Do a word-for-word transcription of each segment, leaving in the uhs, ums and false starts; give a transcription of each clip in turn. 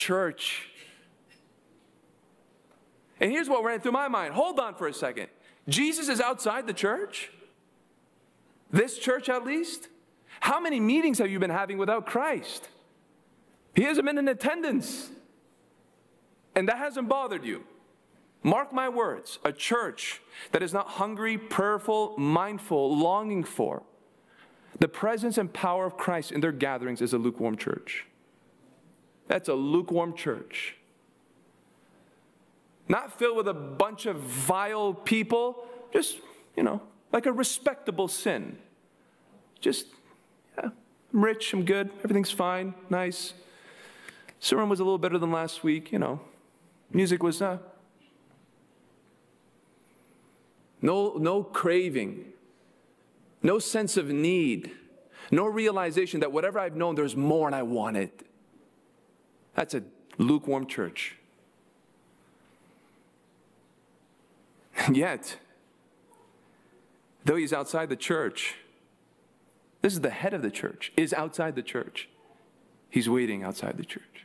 church. And here's what ran through my mind. Hold on for a second. Jesus is outside the church? This church at least? How many meetings have you been having without Christ? He hasn't been in attendance. And that hasn't bothered you. Mark my words, a church that is not hungry, prayerful, mindful, longing for the presence and power of Christ in their gatherings is a lukewarm church. That's a lukewarm church. Not filled with a bunch of vile people, just, you know, like a respectable sin. Just, yeah, I'm rich, I'm good, everything's fine, nice. Sermon was a little better than last week, you know. Music was, uh, no, no craving, no sense of need, no realization that whatever I've known, there's more and I want it. That's a lukewarm church. And yet, though he's outside the church, this is the head of the church, is outside the church. He's waiting outside the church.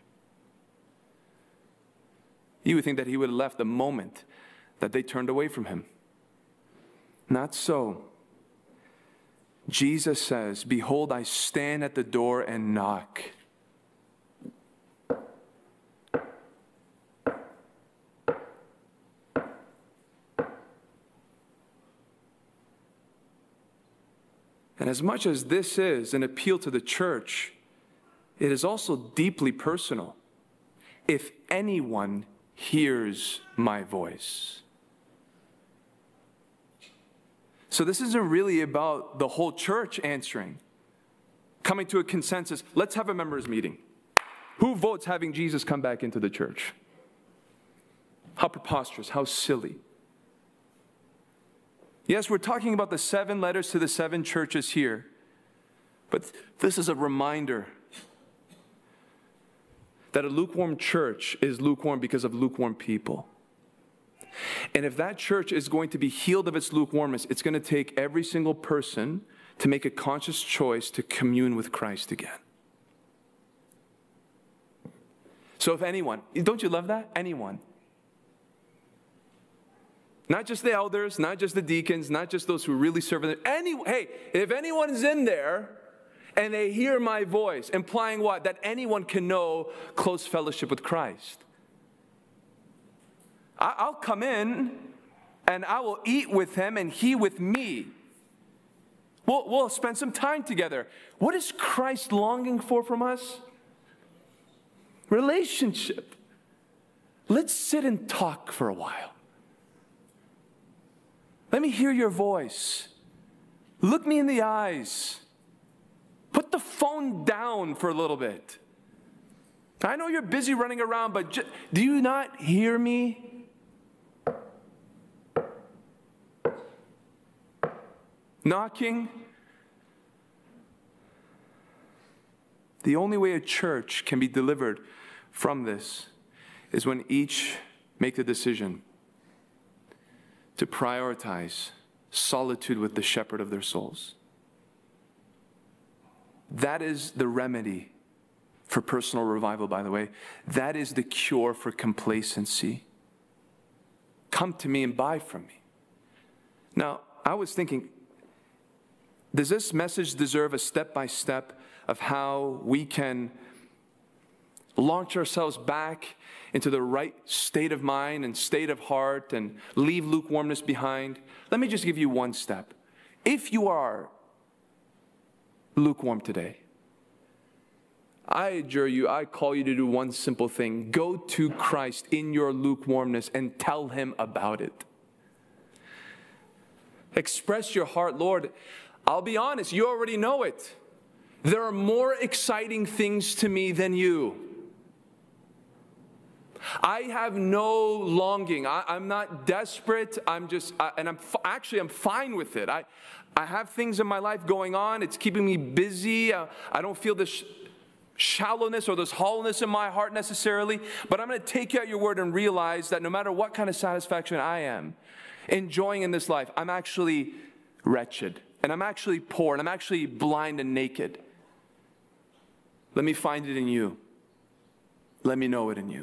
You would think that he would have left the moment that they turned away from him. Not so. Jesus says, "Behold, I stand at the door and knock." And as much as this is an appeal to the church, it is also deeply personal. If anyone hears my voice. So this isn't really about the whole church answering, coming to a consensus. Let's have a members meeting. Who votes having Jesus come back into the church? How preposterous, how silly. Yes, we're talking about the seven letters to the seven churches here, but this is a reminder that a lukewarm church is lukewarm because of lukewarm people. And if that church is going to be healed of its lukewarmness, it's going to take every single person to make a conscious choice to commune with Christ again. So if anyone, don't you love that? Anyone. Not just the elders, not just the deacons, not just those who really serve. Any, hey, if anyone's in there and they hear my voice, implying what? That anyone can know close fellowship with Christ. I'll come in and I will eat with him and he with me. We'll, we'll spend some time together. What is Christ longing for from us? Relationship. Let's sit and talk for a while. Let me hear your voice. Look me in the eyes. Put the phone down for a little bit. I know you're busy running around, but ju- do you not hear me? Knocking. The only way a church can be delivered from this is when each make the decision to prioritize solitude with the shepherd of their souls. That is the remedy for personal revival, by the way. That is the cure for complacency. Come to me and buy from me. Now, I was thinking, does this message deserve a step-by-step of how we can launch ourselves back into the right state of mind and state of heart and leave lukewarmness behind? Let me just give you one step. If you are lukewarm today, I adjure you, I call you to do one simple thing. Go to Christ in your lukewarmness and tell him about it. Express your heart, Lord, I'll be honest, you already know it. There are more exciting things to me than you. I have no longing. I, I'm not desperate. I'm just, I, and I'm actually, I'm fine with it. I, I have things in my life going on. It's keeping me busy. Uh, I don't feel this sh- shallowness or this hollowness in my heart necessarily. But I'm going to take you at your word and realize that no matter what kind of satisfaction I am enjoying in this life, I'm actually wretched. And I'm actually poor. And I'm actually blind and naked. Let me find it in you. Let me know it in you.